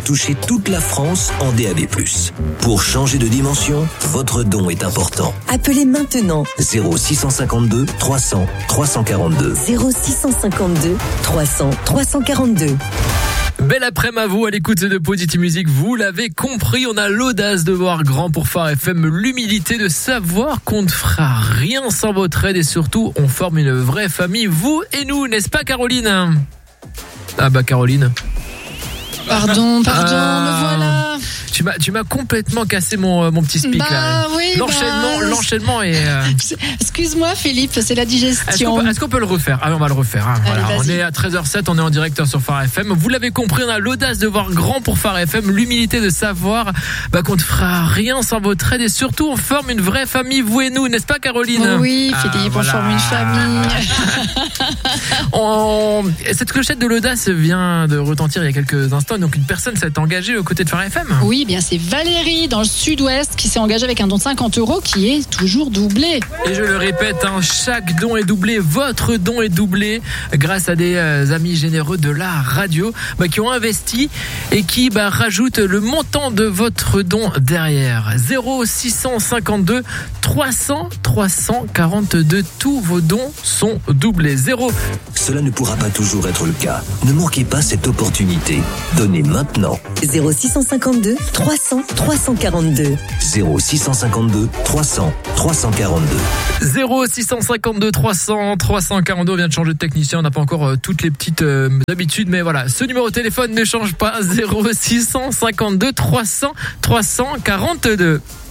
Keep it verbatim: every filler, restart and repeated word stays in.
toucher toute la France en D A B plus. Pour changer de dimension, votre don est important. Appelez maintenant zéro six cent cinquante-deux trois cents trois cent quarante-deux. zéro six cent cinquante-deux trois cents trois cent quarante-deux. Belle après-midi à vous à l'écoute de Positive Music. Vous l'avez compris, on a l'audace de voir grand pour Phare F M, l'humilité de savoir qu'on ne fera rien sans votre aide et surtout on forme une vraie famille, vous et nous, n'est-ce pas Caroline? Ah bah Caroline. Pardon, pardon, Ah. me voilà. Tu m'as, tu m'as complètement cassé mon, mon petit speak Bah là. oui, L'enchaînement, bah, l'enchaînement est. Euh... Excuse-moi Philippe, c'est la Est-ce qu'on, digestion. peut, est-ce qu'on peut le refaire? Ah, on va le refaire. Hein. Allez, Voilà. On vas-y. est à treize heures sept, on est en direct sur Phare F M. Vous l'avez compris, on a l'audace de voir grand pour Phare F M, l'humilité de savoir bah, qu'on ne fera rien sans votre aide et surtout on forme une vraie famille, vous et nous, n'est-ce pas Caroline? Oh oui, Ah, Philippe, voilà. on forme une famille. On... Cette clochette de l'audace vient de retentir il y a quelques instants. Donc une personne s'est engagée aux côtés de Phare F M. Oui, bien c'est Valérie dans le sud-ouest qui s'est engagée avec un don de cinquante euros qui est toujours doublé. Et je le répète, hein, chaque don est doublé, votre don est doublé grâce à des euh, amis généreux de la radio bah, qui ont investi et qui bah, rajoutent le montant de votre don derrière. zéro six cent cinquante-deux trois cents trois cent quarante-deux, tous vos dons sont doublés. Zéro. Cela ne pourra pas toujours être le cas. Ne manquez pas cette opportunité. Donnez maintenant. zéro six cent cinquante-deux trois cents trois cent quarante-deux. zéro six cent cinquante-deux trois cents trois cent quarante-deux. zéro six cent cinquante-deux trois cents trois cent quarante-deux. On vient de changer de technicien, on n'a pas encore euh, toutes les petites euh, habitudes, mais voilà, ce numéro de téléphone ne change pas. Zéro six cent cinquante-deux trois cents trois cent quarante-deux.